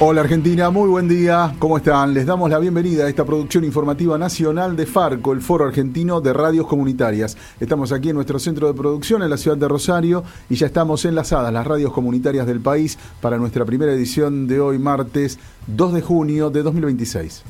Hola Argentina, muy buen día, ¿cómo están? Les damos la bienvenida a esta producción informativa nacional de Farco, el Foro Argentino de Radios Comunitarias. Estamos aquí en nuestro centro de producción en la ciudad de Rosario y ya estamos enlazadas las radios comunitarias del país para nuestra primera edición de hoy, martes 2 de junio de 2026.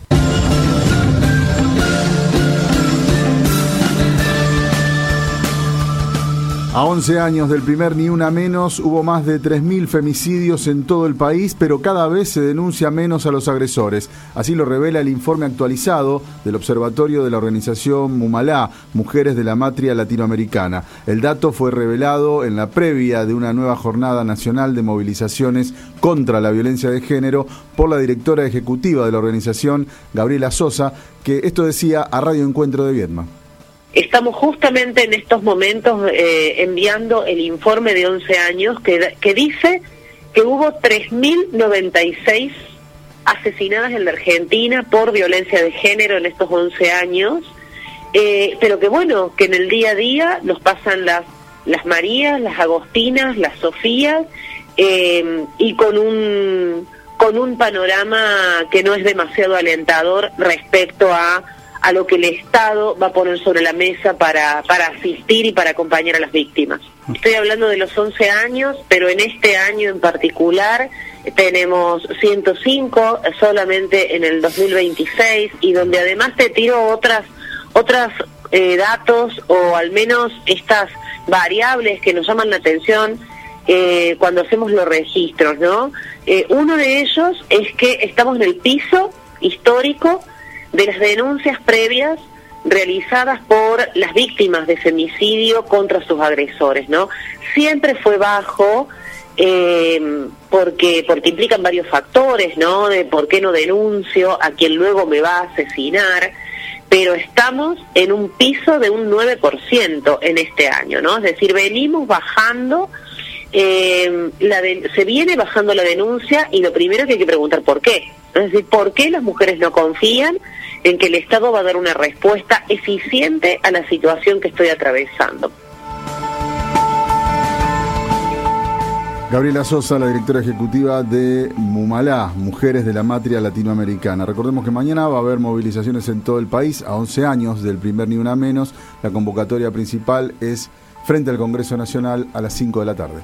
A 11 años del primer Ni Una Menos, hubo más de 3.000 femicidios en todo el país, pero cada vez se denuncia menos a los agresores. Así lo revela el informe actualizado del Observatorio de la organización Mumalá, Mujeres de la Matria Latinoamericana. El dato fue revelado en la previa de una nueva jornada nacional de movilizaciones contra la violencia de género por la directora ejecutiva de la organización, Gabriela Sosa, que esto decía a Radio Encuentro de Viedma. Estamos justamente en estos momentos enviando el informe de 11 años que dice que hubo 3.096 asesinadas en la Argentina por violencia de género en estos 11 años, pero que bueno, que en el día a día nos pasan las Marías, las Agostinas, las Sofías, y con un panorama que no es demasiado alentador respecto a lo que el Estado va a poner sobre la mesa para asistir y para acompañar a las víctimas. Estoy hablando de los 11 años, pero en este año en particular tenemos 105 solamente en el 2026, y donde además te tiro otras datos, o al menos estas variables que nos llaman la atención cuando hacemos los registros, ¿no? Uno de ellos es que estamos en el piso histórico de las denuncias previas realizadas por las víctimas de femicidio contra sus agresores, ¿no? Siempre fue bajo, porque implican varios factores, ¿no? De por qué no denuncio a quien luego me va a asesinar, pero estamos en un piso de un 9% en este año, ¿no? Es decir, venimos bajando, se viene bajando la denuncia, y lo primero que hay que preguntar, ¿por qué? Es decir, ¿por qué las mujeres no confían en que el Estado va a dar una respuesta eficiente a la situación que estoy atravesando? Gabriela Sosa, la directora ejecutiva de Mumalá, Mujeres de la Matria Latinoamericana. Recordemos que mañana va a haber movilizaciones en todo el país, a 11 años del primer Ni Una Menos. La convocatoria principal es frente al Congreso Nacional a las 5 de la tarde.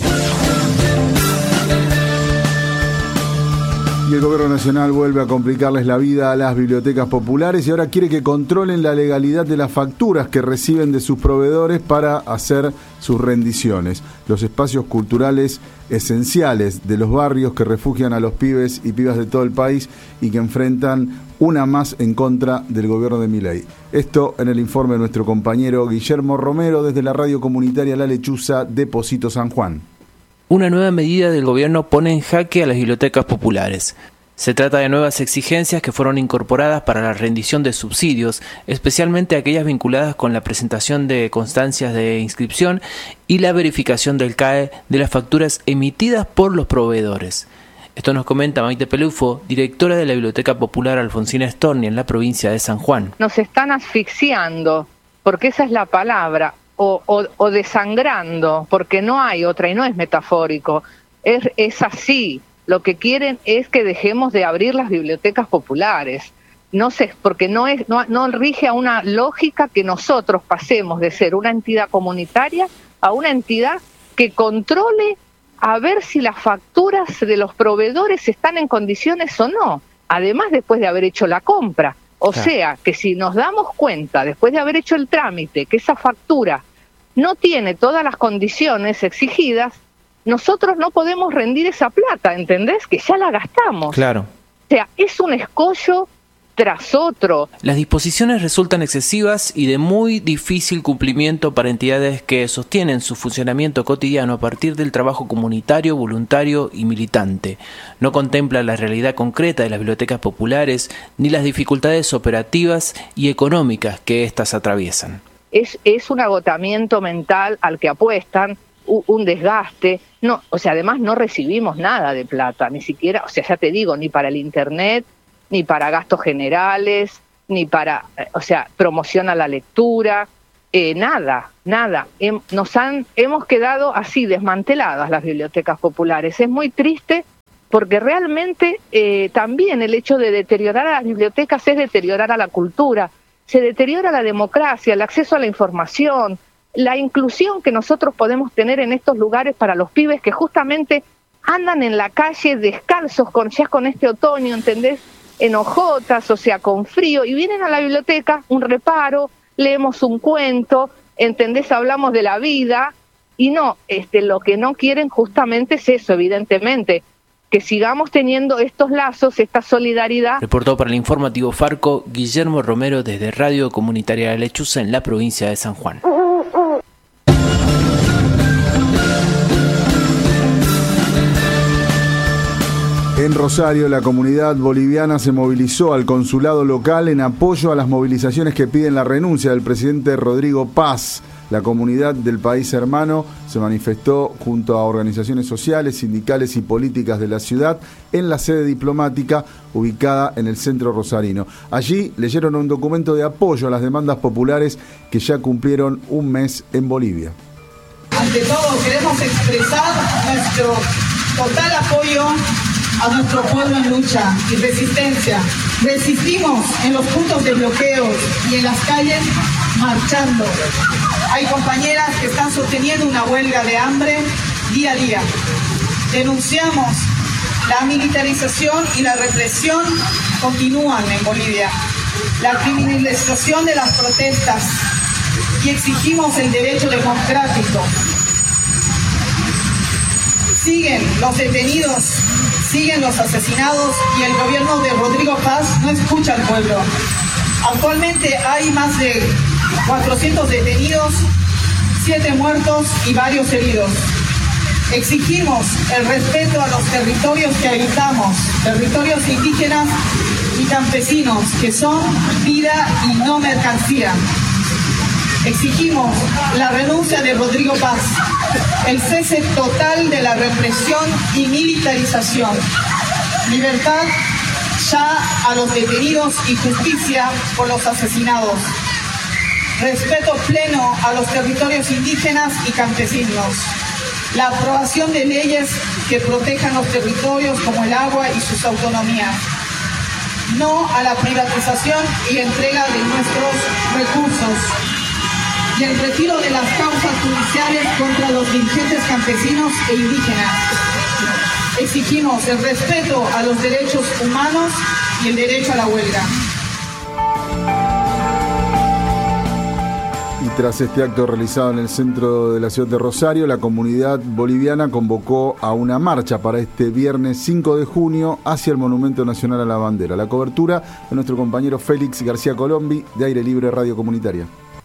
Y el Gobierno Nacional vuelve a complicarles la vida a las bibliotecas populares y ahora quiere que controlen la legalidad de las facturas que reciben de sus proveedores para hacer sus rendiciones. Los espacios culturales esenciales de los barrios que refugian a los pibes y pibas de todo el país y que enfrentan una más en contra del gobierno de Milei. Esto en el informe de nuestro compañero Guillermo Romero desde la radio comunitaria La Lechuza de Pocito San Juan. Una nueva medida del gobierno pone en jaque a las bibliotecas populares. Se trata de nuevas exigencias que fueron incorporadas para la rendición de subsidios, especialmente aquellas vinculadas con la presentación de constancias de inscripción y la verificación del CAE de las facturas emitidas por los proveedores. Esto nos comenta Maite Pelufo, directora de la Biblioteca Popular Alfonsina Storni en la provincia de San Juan. Nos están asfixiando, porque esa es la palabra, o desangrando, porque no hay otra, y no es metafórico, es así. Lo que quieren es que dejemos de abrir las bibliotecas populares. No sé, porque no rige a una lógica que nosotros pasemos de ser una entidad comunitaria a una entidad que controle a ver si las facturas de los proveedores están en condiciones o no, además después de haber hecho la compra. O sea, que si nos damos cuenta, después de haber hecho el trámite, que esa factura no tiene todas las condiciones exigidas, nosotros no podemos rendir esa plata, ¿entendés? Que ya la gastamos. Claro. O sea, es un escollo tras otro. Las disposiciones resultan excesivas y de muy difícil cumplimiento para entidades que sostienen su funcionamiento cotidiano a partir del trabajo comunitario, voluntario y militante. No contempla la realidad concreta de las bibliotecas populares ni las dificultades operativas y económicas que éstas atraviesan. Es un agotamiento mental al que apuestan, un desgaste. No, o sea, además no recibimos nada de plata, ni siquiera, o sea, ya te digo, ni para el internet, ni para gastos generales, ni para, o sea, promoción a la lectura, nada. Hemos quedado así desmanteladas las bibliotecas populares. Es muy triste porque realmente también el hecho de deteriorar a las bibliotecas es deteriorar a la cultura, se deteriora la democracia, el acceso a la información, la inclusión que nosotros podemos tener en estos lugares para los pibes que justamente andan en la calle descalzos ya con este otoño, ¿entendés? En ojotas, o sea, con frío, y vienen a la biblioteca, un reparo, leemos un cuento, ¿entendés? Hablamos de la vida, y no, lo que no quieren justamente es eso, evidentemente, que sigamos teniendo estos lazos, esta solidaridad. Reportó para el informativo Farco Guillermo Romero desde Radio Comunitaria de Lechuza en la provincia de San Juan. En Rosario, la comunidad boliviana se movilizó al consulado local en apoyo a las movilizaciones que piden la renuncia del presidente Rodrigo Paz. La comunidad del país hermano se manifestó junto a organizaciones sociales, sindicales y políticas de la ciudad en la sede diplomática ubicada en el centro rosarino. Allí leyeron un documento de apoyo a las demandas populares que ya cumplieron un mes en Bolivia. Ante todo, queremos expresar nuestro total apoyo a nuestro pueblo en lucha y resistencia. Resistimos en los puntos de bloqueos y en las calles marchando. Hay compañeras que están sosteniendo una huelga de hambre día a día. Denunciamos la militarización y la represión continúan en Bolivia, la criminalización de las protestas y exigimos el derecho democrático. Siguen los detenidos, siguen los asesinados y el gobierno de Rodrigo Paz no escucha al pueblo. Actualmente hay más de 400 detenidos, 7 muertos y varios heridos. Exigimos el respeto a los territorios que habitamos, territorios indígenas y campesinos, que son vida y no mercancía. Exigimos la renuncia de Rodrigo Paz, el cese total de la represión y militarización, libertad ya a los detenidos y justicia por los asesinados, respeto pleno a los territorios indígenas y campesinos, la aprobación de leyes que protejan los territorios como el agua y sus autonomías, no a la privatización y entrega de nuestros recursos, y el retiro de las causas judiciales contra los dirigentes campesinos e indígenas. Exigimos el respeto a los derechos humanos y el derecho a la huelga. Y tras este acto realizado en el centro de la ciudad de Rosario, la comunidad boliviana convocó a una marcha para este viernes 5 de junio hacia el Monumento Nacional a la Bandera. La cobertura de nuestro compañero Félix García Colombi de Aire Libre Radio Comunitaria.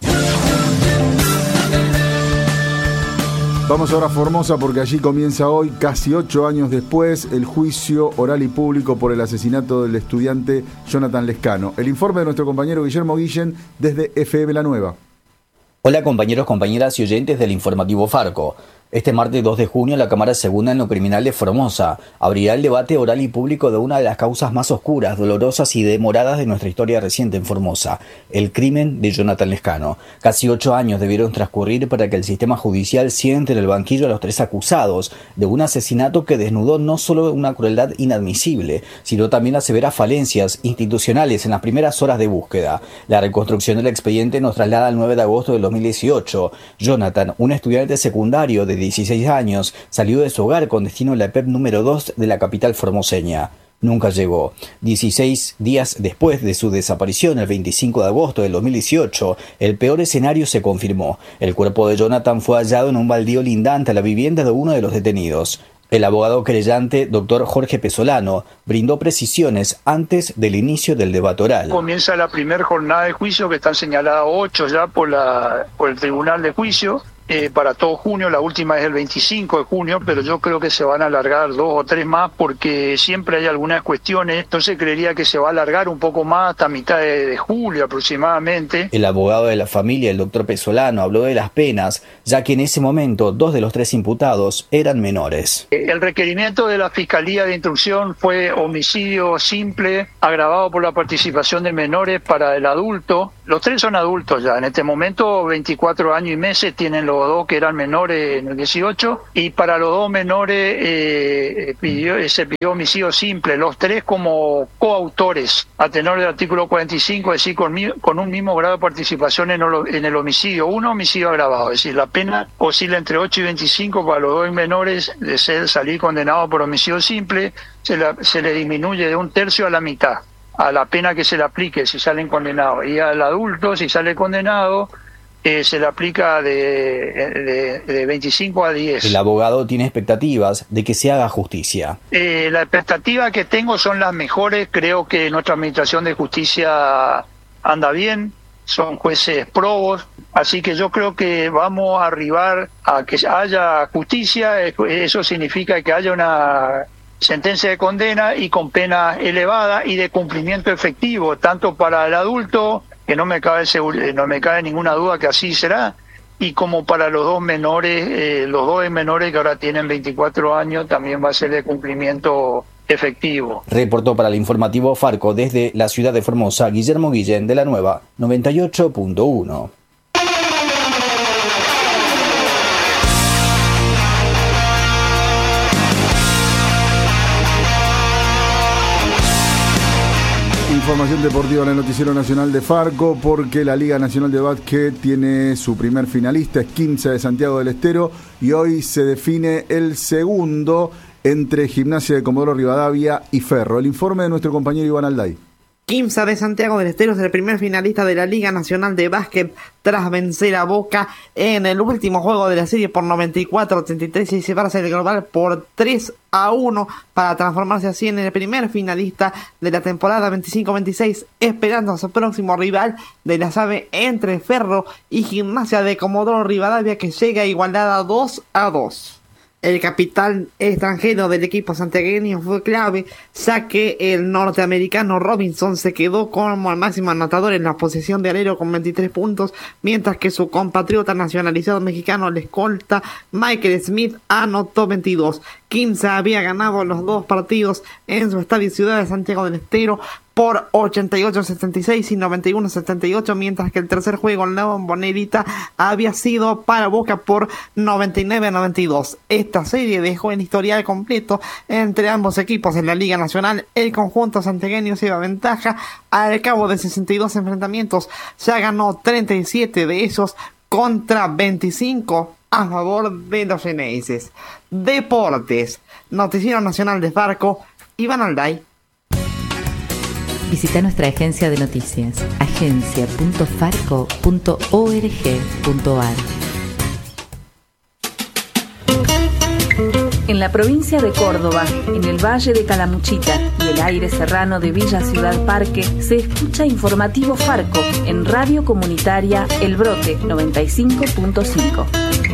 Vamos ahora a Formosa porque allí comienza hoy, casi 8 años después, el juicio oral y público por el asesinato del estudiante Jonathan Lescano. El informe de nuestro compañero Guillermo Guillén desde FM La Nueva. Hola compañeros, compañeras y oyentes del informativo Farco. Este martes 2 de junio la Cámara Segunda en lo Criminal de Formosa abrirá el debate oral y público de una de las causas más oscuras, dolorosas y demoradas de nuestra historia reciente en Formosa, el crimen de Jonathan Lescano. Casi 8 años debieron transcurrir para que el sistema judicial siente en el banquillo a los 3 acusados de un asesinato que desnudó no solo una crueldad inadmisible, sino también las severas falencias institucionales en las primeras horas de búsqueda. La reconstrucción del expediente nos traslada al 9 de agosto del 2018. Jonathan, un estudiante secundario de 16 años, salió de su hogar con destino a la PEP número 2 de la capital formoseña. Nunca llegó. 16 días después de su desaparición, el 25 de agosto del 2018, el peor escenario se confirmó. El cuerpo de Jonathan fue hallado en un baldío lindante a la vivienda de uno de los detenidos. El abogado querellante, doctor Jorge Pesolano, brindó precisiones antes del inicio del debate oral. Comienza la primera jornada de juicio, que están señaladas 8 ya por el Tribunal de Juicio. Para todo junio, la última es el 25 de junio, pero yo creo que se van a alargar 2 o 3 más porque siempre hay algunas cuestiones, entonces creería que se va a alargar un poco más hasta mitad de julio aproximadamente. El abogado de la familia, el doctor Pesolano, habló de las penas, ya que en ese momento 2 de los 3 imputados eran menores. El requerimiento de la Fiscalía de Instrucción fue homicidio simple, agravado por la participación de menores para el adulto. Los 3 son adultos ya, en este momento 24 años y meses tienen los los dos que eran menores en el 18, y para los dos menores se pidió homicidio simple, los tres como coautores, a tenor del artículo 45, es decir, con un mismo grado de participación en el homicidio, un homicidio agravado, es decir, la pena oscila entre 8 y 25 para los dos menores de salir condenados por homicidio simple, se le disminuye de un tercio a la mitad a la pena que se le aplique si salen condenados, y al adulto, si sale condenado, se le aplica de 25 a 10. El abogado tiene expectativas de que se haga justicia. La expectativa que tengo son las mejores. Creo que nuestra administración de justicia anda bien, son jueces probos, así que yo creo que vamos a arribar a que haya justicia. Eso significa que haya una sentencia de condena y con pena elevada y de cumplimiento efectivo, tanto para el adulto, que no me cabe ninguna duda que así será, y como para los dos menores, que ahora tienen 24 años, también va a ser de cumplimiento efectivo. Reportó para el informativo Farco desde la ciudad de Formosa, Guillermo Guillén, de La Nueva 98.1. Información deportiva en el Noticiero Nacional de Farco, porque la Liga Nacional de Básquet tiene su primer finalista, es Quimsa de Santiago del Estero, y hoy se define el segundo entre Gimnasia de Comodoro Rivadavia y Ferro. El informe de nuestro compañero Iván Alday. Quimsa de Santiago del Estero es el primer finalista de la Liga Nacional de Básquet tras vencer a Boca en el último juego de la serie por 94-83 y llevarse el global por 3-1 para transformarse así en el primer finalista de la temporada 25-26, esperando a su próximo rival de la llave entre Ferro y Gimnasia de Comodoro Rivadavia, que llega a igualada 2-2. El capitán extranjero del equipo santiagueño fue clave, ya que el norteamericano Robinson se quedó como el máximo anotador en la posición de alero con 23 puntos, mientras que su compatriota nacionalizado mexicano, el escolta Michael Smith, anotó 22. Quimsa había ganado los dos partidos en su estadio Ciudad de Santiago del Estero por 88-76 y 91-78, mientras que el tercer juego en la Bombonera había sido para Boca por 99-92. Esta serie dejó el historial completo entre ambos equipos en la Liga Nacional. El conjunto santiagueño se iba a ventaja al cabo de 62 enfrentamientos. Ya ganó 37 de esos contra 25 a favor de los xeneises. Deportes, Noticiero Nacional de Farco, Iván Alday. Visita nuestra agencia de noticias, agencia.farco.org.ar. En la provincia de Córdoba, en el Valle de Calamuchita y el aire serrano de Villa Ciudad Parque, se escucha Informativo Farco en Radio Comunitaria El Brote 95.5.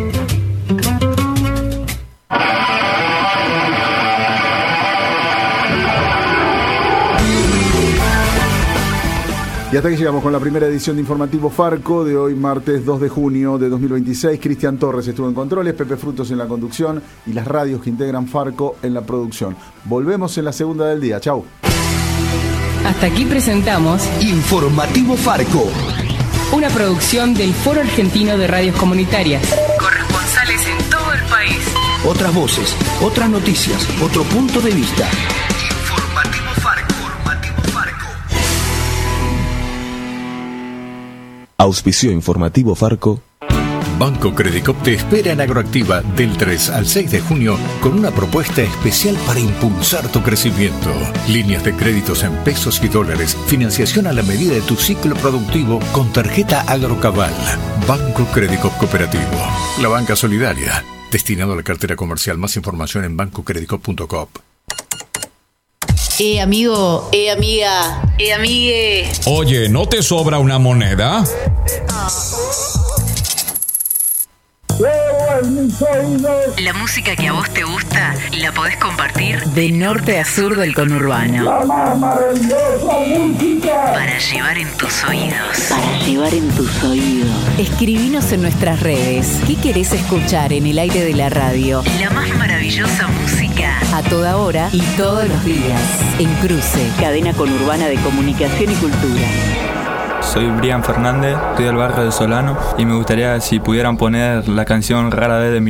Y hasta aquí llegamos con la primera edición de Informativo Farco de hoy, martes 2 de junio de 2026. Cristian Torres estuvo en controles, Pepe Frutos en la conducción y las radios que integran Farco en la producción. Volvemos en la segunda del día. Chau. Hasta aquí presentamos Informativo Farco, una producción del Foro Argentino de Radios Comunitarias. Corresponsales en todo el país. Otras voces, otras noticias, otro punto de vista. Auspició Informativo Farco. Banco Credicop te espera en Agroactiva del 3 al 6 de junio con una propuesta especial para impulsar tu crecimiento. Líneas de créditos en pesos y dólares, financiación a la medida de tu ciclo productivo con tarjeta Agrocabal. Banco Credicop Cooperativo, la banca solidaria, destinado a la cartera comercial. Más información en bancocredicop.com. Amigo, amiga, amigue. Oye, ¿no te sobra una moneda? La música que a vos te gusta la podés compartir de norte a sur del conurbano. La más maravillosa música para llevar en tus oídos. Para llevar en tus oídos. Escribinos en nuestras redes. ¿Qué querés escuchar en el aire de la radio? La más maravillosa música a toda hora y todos los días. En Cruce, cadena conurbana de comunicación y cultura. soy Brian Fernández, estoy del barrio de Solano y me gustaría si pudieran poner la canción Rara Vez de